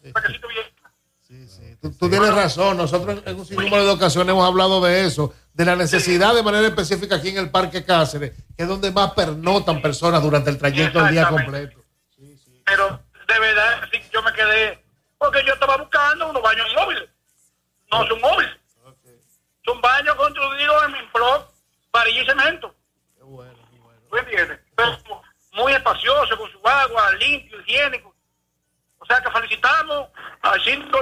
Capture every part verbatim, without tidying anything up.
Parquecito bien. Sí, sí. Tú, tú tienes razón. Nosotros en un sinnúmero de ocasiones hemos hablado de eso, de la necesidad de manera específica aquí en el Parque Cáceres, que es donde más pernotan personas durante el trayecto del día completo. Sí, sí. Pero de verdad, sí, yo me quedé, porque yo estaba buscando unos baños móviles. No son móviles. Okay. Son baños construidos en Minprop, varilla y cemento. Qué bueno, qué bueno. ¿Tú entiendes? Pero muy espacioso, con su agua, limpio, higiénico. O sea que felicitamos al síndico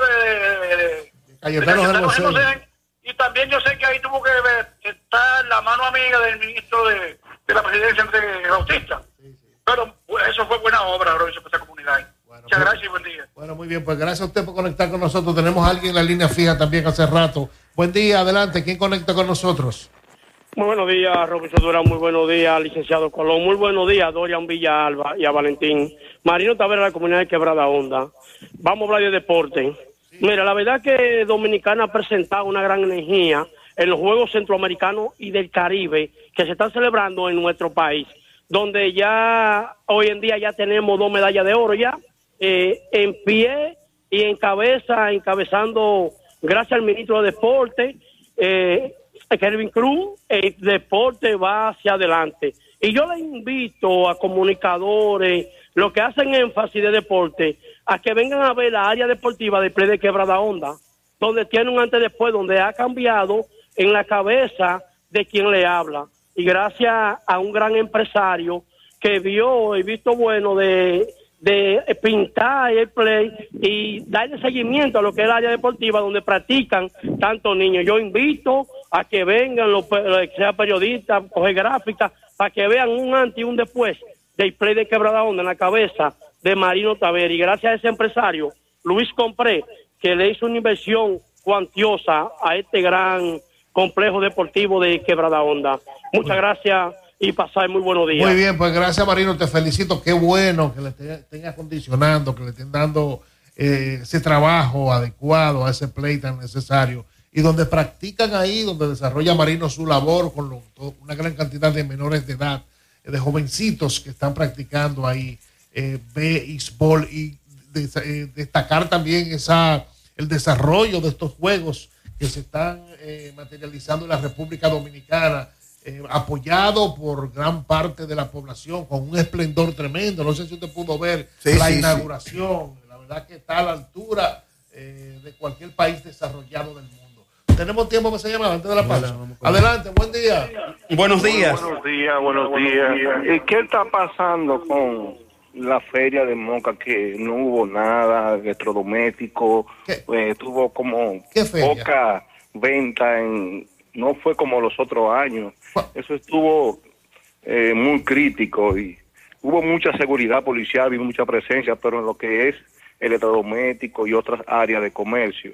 de, de, de Cayetano Genocén. Y también yo sé que ahí tuvo que ver, estar la mano amiga del ministro de, de la presidencia de Bautista. Sí, sí. Pero pues, eso fue buena obra, Robinson, para esa comunidad. Bueno, muchas pues, gracias y buen día. Bueno, muy bien, pues gracias a usted por conectar con nosotros. Tenemos a alguien en la línea fija también hace rato. Buen día, adelante. ¿Quién conecta con nosotros? Muy buenos días, Robinson Durán. Muy buenos días, licenciado Colón. Muy buenos días, Dorian Villalba y a Valentín. Marino Tavera, la comunidad de Quebrada Honda. Vamos a hablar de deporte. Sí. Mira, la verdad que Dominicana ha presentado una gran energía en los Juegos Centroamericanos y del Caribe que se están celebrando en nuestro país, donde ya hoy en día ya tenemos dos medallas de oro ya, eh, en pie y en cabeza, encabezando, gracias al ministro de Deporte, eh, Kelvin Cruz, el deporte va hacia adelante. Y yo le invito a comunicadores, los que hacen énfasis de deporte, a que vengan a ver la área deportiva del Play de Quebrada Honda, donde tiene un antes y después, donde ha cambiado en la cabeza de quien le habla. Y gracias a un gran empresario que vio y visto bueno de, de pintar el Play y darle seguimiento a lo que es el área deportiva donde practican tantos niños. Yo invito a que vengan los que sean periodistas, coger gráficas, para que vean un antes y un después del Play de Quebrada Honda en la cabeza de Marino Tavera. Y gracias a ese empresario, Luis Compré, que le hizo una inversión cuantiosa a este gran complejo deportivo de Quebrada Honda. Muchas gracias y pasar muy buenos días. Muy bien, pues gracias, Marino, te felicito. Qué bueno que le estén acondicionando, que le estén dando eh, ese trabajo adecuado a ese play tan necesario. Y donde practican ahí, donde desarrolla Marino su labor con lo, una gran cantidad de menores de edad, de jovencitos que están practicando ahí eh, béisbol y de, eh, destacar también esa el desarrollo de estos juegos que se están eh, materializando en la República Dominicana, eh, apoyado por gran parte de la población con un esplendor tremendo. No sé si usted pudo ver sí, la sí, inauguración, sí. La verdad que está a la altura eh, de cualquier país desarrollado del mundo. Tenemos tiempo para esa llamada antes de la pausa. Adelante, buen día. Buenos días. Buenos días, buenos días. ¿Y qué está pasando con la feria de Moca? Que no hubo nada, electrodoméstico, eh, tuvo como poca venta, en, no fue como los otros años. Eso estuvo eh, muy crítico y hubo mucha seguridad policial y mucha presencia, pero en lo que es electrodoméstico y otras áreas de comercio,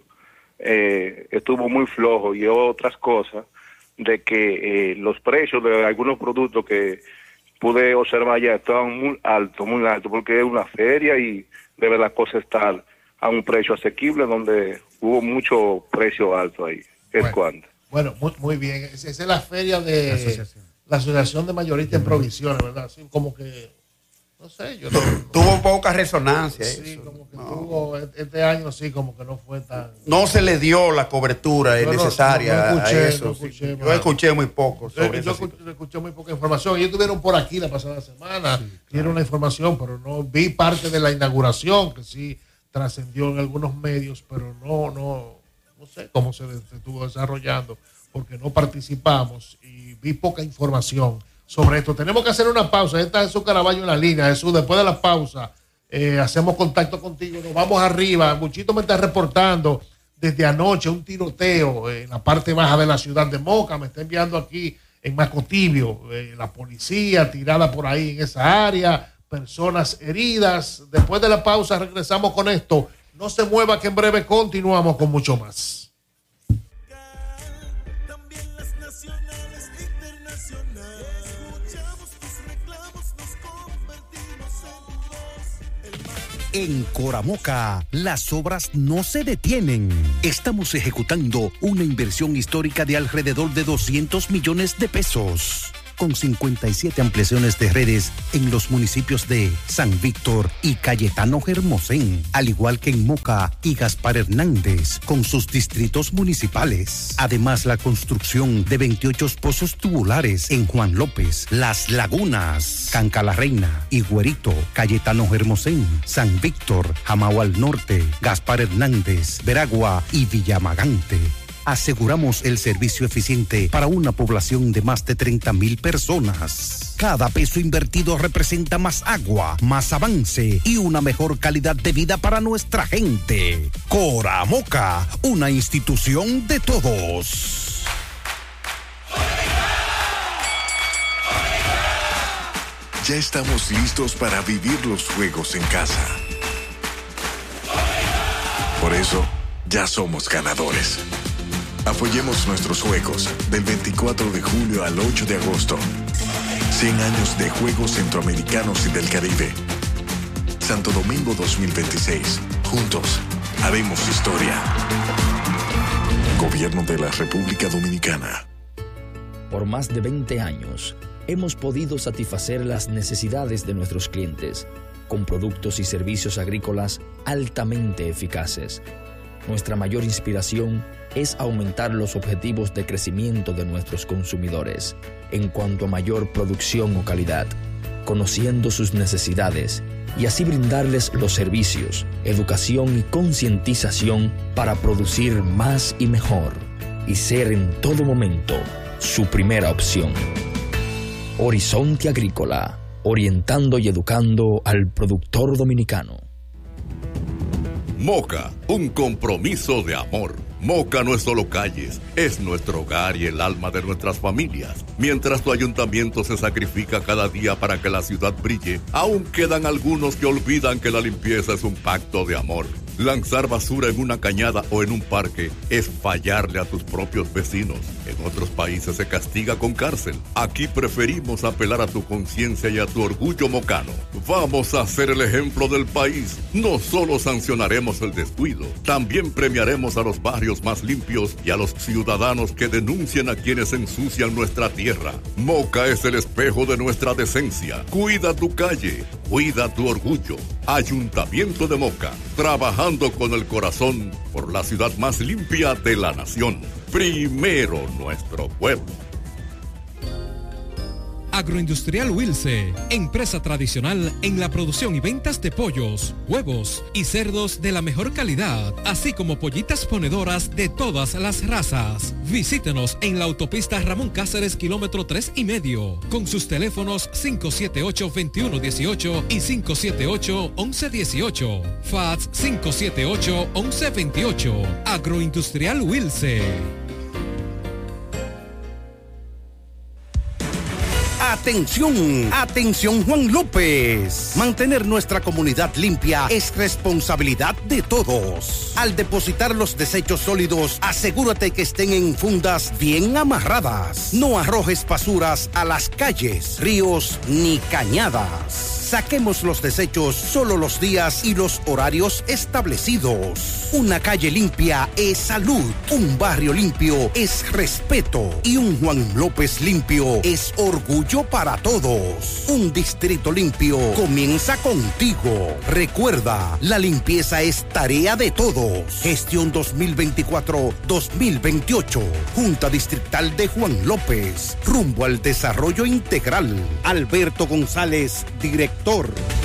Eh, estuvo muy flojo. Y otras cosas de que eh, los precios de algunos productos que pude observar ya estaban muy altos, muy altos, porque es una feria y debe la cosa estar a un precio asequible, donde hubo mucho precio alto ahí. Es bueno, cuando. Bueno, muy, muy bien. Esa es la feria de la Asociación, la asociación de Mayoristas en Provisiones, ¿verdad? Así como que no sé, yo no, no, tuvo poca resonancia. Sí, eso. como que no. tuvo, este año sí, como que no fue tan... No se le dio la cobertura yo necesaria no, no escuché, a eso. No escuché, sí. Yo escuché muy poco sobre yo, eso. Yo escuché muy poca información. Ellos estuvieron por aquí la pasada semana, sí, claro. Dieron la información, pero no vi parte de la inauguración, que sí trascendió en algunos medios, pero no, no, no sé cómo se, se estuvo desarrollando, porque no participamos y vi poca información sobre esto. Tenemos que hacer una pausa. Esta es Jesús Caraballo en la línea. Jesús, después de la pausa eh, hacemos contacto contigo, nos vamos arriba. Muchito me está reportando desde anoche un tiroteo en la parte baja de la ciudad de Moca. Me está enviando aquí en Macotibio eh, la policía tirada por ahí en esa área, personas heridas. Después de la pausa regresamos con esto. No se mueva, que en breve continuamos con mucho más. En Coramoca, las obras no se detienen. Estamos ejecutando una inversión histórica de alrededor de doscientos millones de pesos. con cincuenta y siete ampliaciones de redes en los municipios de San Víctor y Cayetano Hermosén, al igual que en Moca y Gaspar Hernández, con sus distritos municipales. Además, la construcción de veintiocho pozos tubulares en Juan López, Las Lagunas, Canca la Reina, Higuerito, Cayetano Hermosén, San Víctor, Jamao al Norte, Gaspar Hernández, Veragua y Villamagante. Aseguramos el servicio eficiente para una población de más de treinta mil personas. Cada peso invertido representa más agua, más avance y una mejor calidad de vida para nuestra gente. Coramoca, una institución de todos. Ya estamos listos para vivir los juegos en casa. Por eso, ya somos ganadores. Apoyemos nuestros juegos del veinticuatro de julio al ocho de agosto. cien años de Juegos Centroamericanos y del Caribe. Santo Domingo dos mil veintiséis. Juntos, haremos historia. Gobierno de la República Dominicana. Por más de veinte años, hemos podido satisfacer las necesidades de nuestros clientes con productos y servicios agrícolas altamente eficaces. Nuestra mayor inspiración es aumentar los objetivos de crecimiento de nuestros consumidores en cuanto a mayor producción o calidad, conociendo sus necesidades y así brindarles los servicios, educación y concientización para producir más y mejor y ser en todo momento su primera opción. Horizonte Agrícola, orientando y educando al productor dominicano. Moca, un compromiso de amor. Moca no es solo calles, es nuestro hogar y el alma de nuestras familias. Mientras tu ayuntamiento se sacrifica cada día para que la ciudad brille, aún quedan algunos que olvidan que la limpieza es un pacto de amor. Lanzar basura en una cañada o en un parque es fallarle a tus propios vecinos. En otros países se castiga con cárcel. Aquí preferimos apelar a tu conciencia y a tu orgullo mocano. Vamos a ser el ejemplo del país. No solo sancionaremos el descuido, también premiaremos a los barrios más limpios y a los ciudadanos que denuncien a quienes ensucian nuestra tierra. Moca es el espejo de nuestra decencia. Cuida tu calle, cuida tu orgullo. Ayuntamiento de Moca, trabajando con el corazón por la ciudad más limpia de la nación. Primero nuestro pueblo. Agroindustrial Wilce, empresa tradicional en la producción y ventas de pollos, huevos y cerdos de la mejor calidad, así como pollitas ponedoras de todas las razas. Visítenos en la autopista Ramón Cáceres, kilómetro tres y medio, con sus teléfonos cinco siete ocho, dos uno uno ocho y cinco siete ocho, once dieciocho. Fax cinco siete ocho, once veintiocho. Agroindustrial Wilce. Atención, atención Juan López. Mantener nuestra comunidad limpia es responsabilidad de todos. Al depositar los desechos sólidos, asegúrate que estén en fundas bien amarradas. No arrojes basuras a las calles, ríos ni cañadas. Saquemos los desechos solo los días y los horarios establecidos. Una calle limpia es salud, un barrio limpio es respeto y un Juan López limpio es orgullo para todos. Un distrito limpio comienza contigo. Recuerda, la limpieza es tarea de todos. Gestión dos mil veinticuatro dos mil veintiocho. Junta Distrital de Juan López. Rumbo al desarrollo integral. Alberto González, director.